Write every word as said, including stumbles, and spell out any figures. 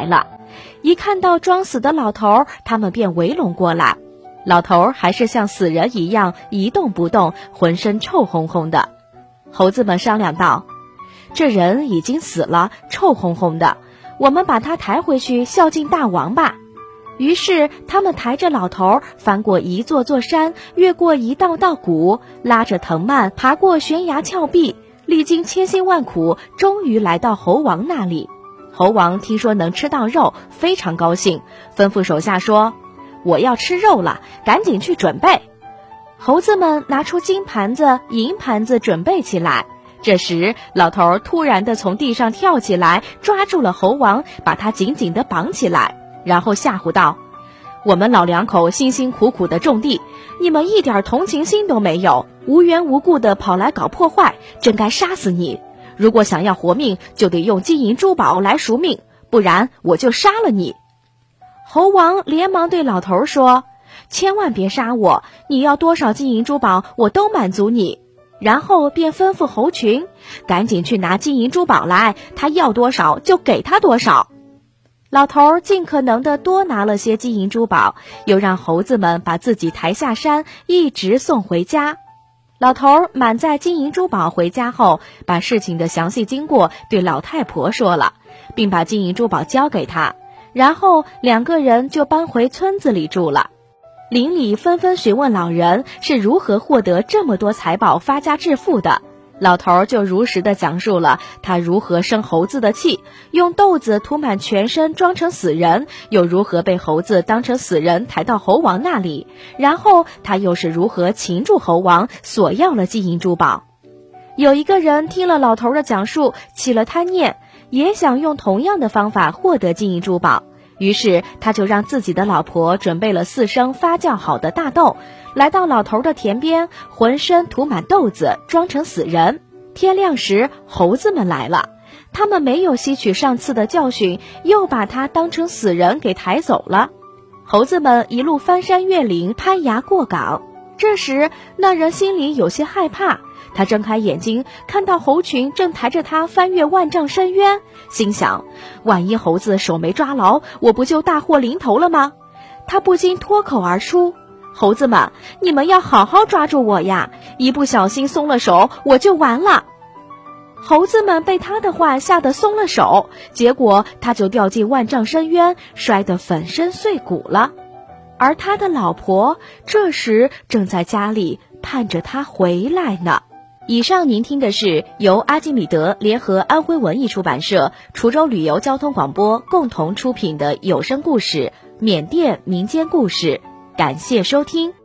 来了。一看到装死的老头，他们便围拢过来。老头还是像死人一样一动不动，浑身臭烘烘的。猴子们商量道：这人已经死了，臭烘烘的，我们把他抬回去孝敬大王吧。于是他们抬着老头翻过一座座山，越过一道道谷，拉着藤蔓爬过悬崖峭壁，历经千辛万苦，终于来到猴王那里。猴王听说能吃到肉，非常高兴，吩咐手下说：我要吃肉了，赶紧去准备。猴子们拿出金盘子、银盘子准备起来。这时老头突然地从地上跳起来，抓住了猴王，把他紧紧地绑起来，然后吓唬道：我们老两口辛辛苦苦地种地，你们一点同情心都没有，无缘无故地跑来搞破坏，真该杀死你。如果想要活命，就得用金银珠宝来赎命，不然我就杀了你。猴王连忙对老头说：千万别杀我，你要多少金银珠宝我都满足你。然后便吩咐猴群赶紧去拿金银珠宝来，他要多少就给他多少。老头尽可能的多拿了些金银珠宝，又让猴子们把自己抬下山，一直送回家。老头满载金银珠宝回家后，把事情的详细经过对老太婆说了，并把金银珠宝交给她，然后两个人就搬回村子里住了。邻里纷纷询问老人是如何获得这么多财宝发家致富的，老头就如实地讲述了他如何生猴子的气，用豆子涂满全身装成死人，又如何被猴子当成死人抬到猴王那里，然后他又是如何擒住猴王，索要了金银珠宝。有一个人听了老头的讲述，起了贪念，也想用同样的方法获得金银珠宝。于是他就让自己的老婆准备了四升发酵好的大豆，来到老头的田边，浑身涂满豆子，装成死人。天亮时，猴子们来了，他们没有吸取上次的教训，又把他当成死人给抬走了。猴子们一路翻山越岭，攀崖过岗。这时那人心里有些害怕，他睁开眼睛，看到猴群正抬着他翻越万丈深渊，心想：万一猴子手没抓牢，我不就大祸临头了吗？他不禁脱口而出：猴子们，你们要好好抓住我呀，一不小心松了手，我就完了。猴子们被他的话吓得松了手，结果他就掉进万丈深渊，摔得粉身碎骨了。而他的老婆这时正在家里盼着他回来呢。以上您听的是由阿基米德联合安徽文艺出版社、滁州旅游交通广播共同出品的有声故事《缅甸民间故事》，感谢收听。